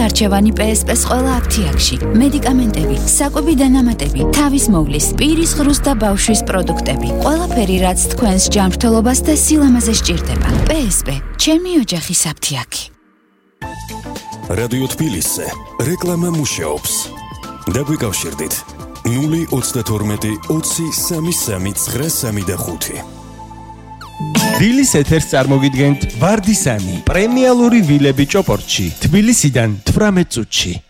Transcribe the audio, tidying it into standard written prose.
არჩევანი PSP-ს ყველა აფთიაქში. მედიკამენტები, საკვები დანამატები, თავის მოვლის, პირის ღრუს და ბავშვის პროდუქტები. ყველაფერი, რაც თქვენს ჯანმრთელობას და სილამაზე სჭირდება. PSP, ჩემი ოჯახის აფთიაქი. რადიო თბილისზე რეკლამა მუშაობს. დაგვიკავშირდით 032 20 33 935. დილის ეთერს წარმოგიდგენთ ვარდისანი პრემიალური ვილები ჭოპორტში თბილისიდან 18 წუთში.